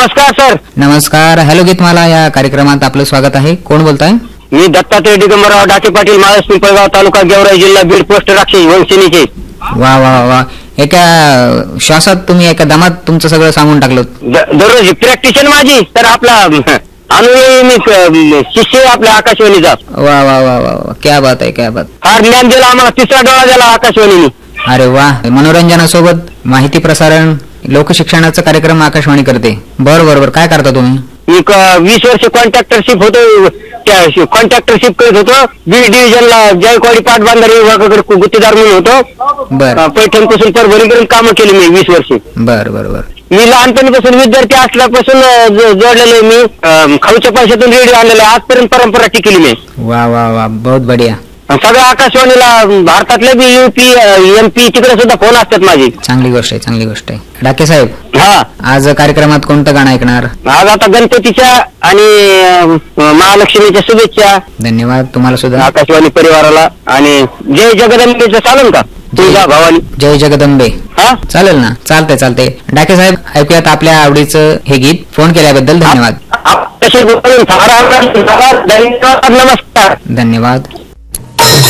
नमस्कार सर. नमस्कार. हॅलो गीतमाला या कार्यक्रमात आपलं स्वागत आहे. कोण बोलताय? मी दत्तात्रय दिगंबरराव डाके पाटील, माळस पिंपळगाव तालुका गेवराई जिल्हा बीड, पोस्ट राक्षी वंशिनीचे. वा वा वा. एका श्वासात तुम्ही एका दमात तुमचं सगळं सांगून टाकलं. दररोज प्रॅक्टिशन माझी तर आपला अनुयायी मी शिष्य आपल्या आकाशवाणीचा. वा वा वा वा. क्या बात आहे, क्या बात. फार ज्ञान दिला आम्हाला, तिसरा डोळा दिला आकाशवाणीने. अरे वा. मनोरंजनासोबत माहिती प्रसारण, लोकशिक्षणाचा कार्यक्रम आकाशवाणी करते. बरोबर. काय करता तुम्ही? मी 20 वर्ष कॉन्ट्रॅक्टरशिप होतो, कॉन्ट्रॅक्टरशिप करत होतो. बीड डिव्हिजनला जायकवाडी पाटबंधारे विभागाकडे गुत्तेदार म्हणून होतो. बर. पैठणपासून परभणीपर्यंत कामं केली मी 20 वर्ष. बर. मी लहानपणीपासून विद्यार्थी असल्यापासून जोडलेले मी खाऊच्या पैशातून रेडिओ आणलेला, आजपर्यंत परंपरा टिकली मी. वा वा वा. बहुत बढिया. सगळ्या आकाशवाणीला भारतातले बी यूपी एमपी तिकडे सुद्धा फोन असतात माझे. चांगली गोष्ट आहे. डाके साहेब, हा, आज कार्यक्रमात कोणतं गाणं ऐकणार? आज आता गणपतीच्या आणि महालक्ष्मीच्या शुभेच्छा. धन्यवाद तुम्हाला सुद्धा. आकाशवाणी परिवाराला आणि जय जगदंबेचं चालेल का? तुझा भवानी. जय जगदंबे. हा, चालेल ना. चालते. डाके साहेब, ऐकूयात आपल्या आवडीचं हे गीत. फोन केल्याबद्दल धन्यवाद. तसे बोलून फार आवडलं. धन्यवाद. धन्यवाद.